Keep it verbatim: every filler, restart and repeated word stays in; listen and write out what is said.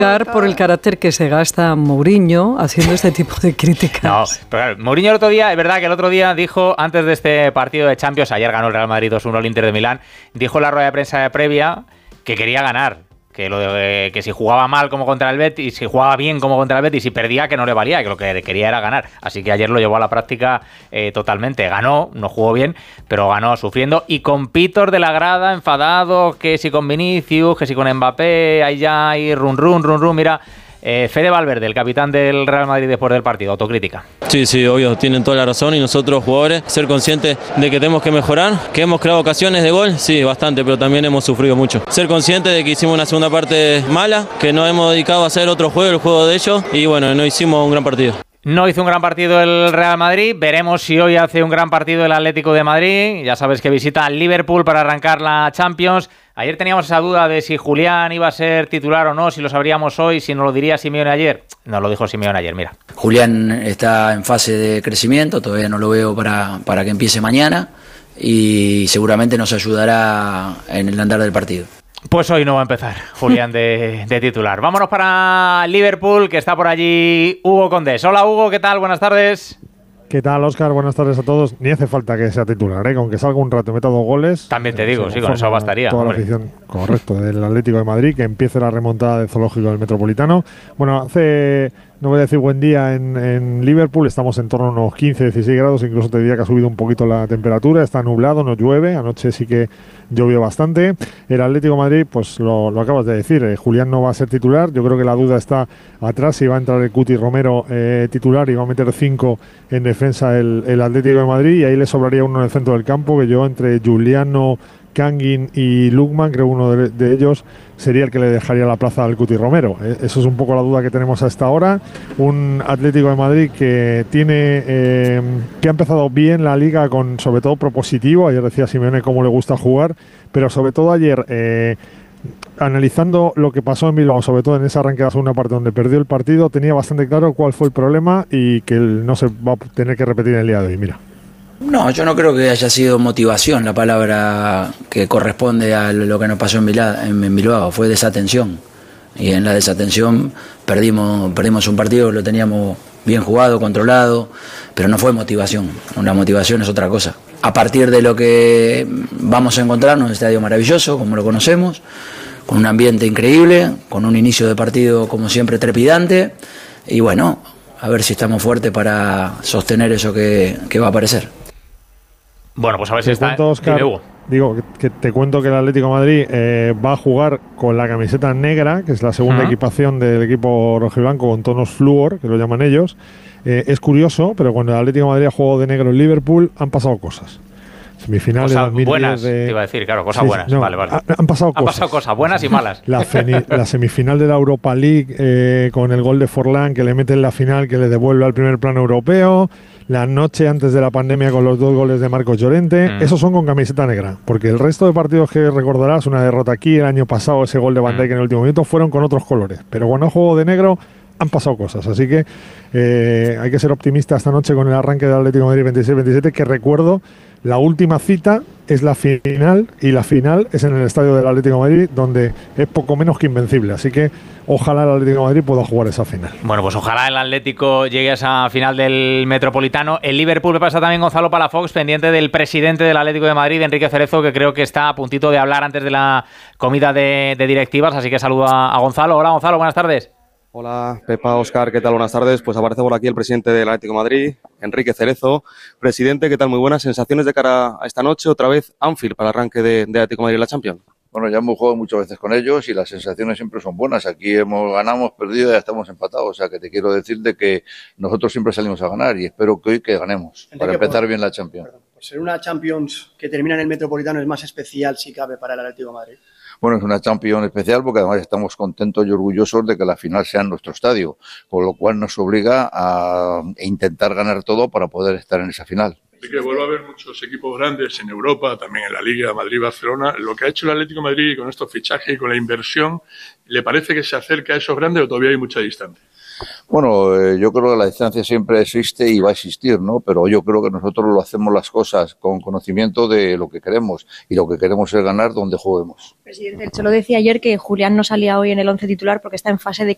por el carácter que se gasta Mourinho haciendo este tipo de críticas. No, pero claro, Mourinho el otro día, es verdad que el otro día dijo, antes de este partido de Champions, ayer ganó el Real Madrid dos uno al Inter de Milán, dijo en la rueda de prensa previa que quería ganar, que lo de, que si jugaba mal como contra el Betis, si jugaba bien como contra el Betis, si perdía que no le valía, que lo que quería era ganar. Así que ayer lo llevó a la práctica eh, totalmente. Ganó, no jugó bien, pero ganó sufriendo. Y con Pitor de la grada, enfadado, que si con Vinicius, que si con Mbappé, ahí ya hay run run, run run, mira... Eh, Fede Valverde, el capitán del Real Madrid después del partido, autocrítica. Sí, sí, obvio, tienen toda la razón y nosotros jugadores ser conscientes de que tenemos que mejorar, que hemos creado ocasiones de gol, sí, bastante, pero también hemos sufrido mucho. Ser conscientes de que hicimos una segunda parte mala, que nos hemos dedicado a hacer otro juego, el juego de ellos, y bueno, no hicimos un gran partido. No hizo un gran partido el Real Madrid, veremos si hoy hace un gran partido el Atlético de Madrid, ya sabes que visita al Liverpool para arrancar la Champions. Ayer teníamos esa duda de si Julián iba a ser titular o no, si lo sabríamos hoy, si nos lo diría Simeone ayer. Nos lo dijo Simeone ayer, mira. Julián está en fase de crecimiento, todavía no lo veo para, para que empiece mañana y seguramente nos ayudará en el andar del partido. Pues hoy no va a empezar Julián de, de titular. Vámonos para Liverpool, que está por allí Hugo Condés. Hola Hugo, ¿qué tal? Buenas tardes. ¿Qué tal, Óscar? Buenas tardes a todos. Ni hace falta que sea titular, ¿eh? Con que salga un rato y meta dos goles. También te digo, sí, con eso bastaría. Toda hombre. la afición, correcto, del Atlético de Madrid, que empiece la remontada del Zoológico del Metropolitano. Bueno, hace, no voy a decir buen día en, en Liverpool, estamos en torno a unos quince, dieciséis grados, incluso te diría que ha subido un poquito la temperatura, está nublado, no llueve, anoche sí que llovió bastante. El Atlético de Madrid, pues lo, lo acabas de decir, eh, Julián no va a ser titular, yo creo que la duda está atrás, si va a entrar el Cuti Romero eh, titular y va a meter cinco en defensa el, el Atlético de Madrid, y ahí le sobraría uno en el centro del campo, que yo entre Giuliano, Kangin y Lukman, creo uno de, de ellos sería el que le dejaría la plaza al Cuti Romero. Eh, eso es un poco la duda que tenemos hasta ahora. Un Atlético de Madrid que tiene eh, que ha empezado bien la liga con sobre todo propositivo. Ayer decía Simeone cómo le gusta jugar, pero sobre todo ayer eh, analizando lo que pasó en Bilbao, sobre todo en esa arranque de la segunda parte donde perdió el partido, tenía bastante claro cuál fue el problema y que él no se va a tener que repetir en el día de hoy. Mira. No, yo no creo que haya sido motivación la palabra que corresponde a lo que nos pasó en Bilbao, en Bilbao. Fue desatención. Y en la desatención perdimos, perdimos un partido que lo teníamos bien jugado, controlado, pero no fue motivación. La motivación es otra cosa. A partir de lo que vamos a encontrarnos, un estadio maravilloso, como lo conocemos, con un ambiente increíble, con un inicio de partido como siempre trepidante, y bueno, a ver si estamos fuertes para sostener eso que, que va a aparecer. Bueno, pues a ver si está. Cuento, Oscar, digo, que te cuento que el Atlético de Madrid eh, va a jugar con la camiseta negra, que es la segunda uh-huh. equipación del equipo rojiblanco con tonos flúor, que lo llaman ellos. Eh, es curioso, pero cuando el Atlético de Madrid ha jugado de negro en Liverpool, han pasado cosas. Semifinal cosas de dos mil diez buenas, de... te iba a decir, claro, cosas sí, buenas. No, vale, vale. Ha, han pasado cosas. Han pasado cosas buenas y malas. La, feni- la semifinal de la Europa League eh, con el gol de Forlán que le mete en la final, que le devuelve al primer plano europeo. La noche antes de la pandemia con los dos goles de Marcos Llorente. Mm. Esos son con camiseta negra. Porque el resto de partidos que recordarás, una derrota aquí, el año pasado, ese gol de Van Dijk mm. en el último minuto, fueron con otros colores. Pero cuando juego de negro, han pasado cosas. Así que eh, hay que ser optimista esta noche con el arranque del Atlético de Madrid veintiséis veintisiete, que recuerdo, la última cita es la final, y la final es en el estadio del Atlético de Madrid, donde es poco menos que invencible. Así que ojalá el Atlético de Madrid pueda jugar esa final. Bueno, pues ojalá el Atlético llegue a esa final del Metropolitano. El Liverpool, me pasa también Gonzalo Palafox, pendiente del presidente del Atlético de Madrid, Enrique Cerezo, que creo que está a puntito de hablar antes de la comida de, de directivas. Así que saludo a, a Gonzalo. Hola Gonzalo, buenas tardes. Hola, Pepa, Óscar, ¿qué tal? Buenas tardes. Pues aparece por aquí el presidente del Atlético de Madrid, Enrique Cerezo. Presidente, ¿qué tal? Muy buenas sensaciones de cara a esta noche. Otra vez Anfield para el arranque de, de Atlético de Madrid en la Champions. Bueno, ya hemos jugado muchas veces con ellos y las sensaciones siempre son buenas. Aquí hemos ganado, perdido y ya estamos empatados. O sea, que te quiero decir de que nosotros siempre salimos a ganar y espero que hoy que ganemos, Enrique, para empezar por, bien la Champions. Perdón, por ser una Champions que termina en el Metropolitano es más especial, si cabe, para el Atlético de Madrid. Bueno, es una Champions especial porque además estamos contentos y orgullosos de que la final sea en nuestro estadio, con lo cual nos obliga a intentar ganar todo para poder estar en esa final. De que vuelva a haber muchos equipos grandes en Europa, también en la Liga Madrid-Barcelona. Lo que ha hecho el Atlético de Madrid con estos fichajes y con la inversión, ¿le parece que se acerca a esos grandes o todavía hay mucha distancia? Bueno, eh, yo creo que la distancia siempre existe y va a existir, ¿no? Pero yo creo que nosotros lo hacemos las cosas con conocimiento de lo que queremos y lo que queremos es ganar donde juguemos. Presidente, el Cholo decía ayer que Julián no salía hoy en el once titular porque está en fase de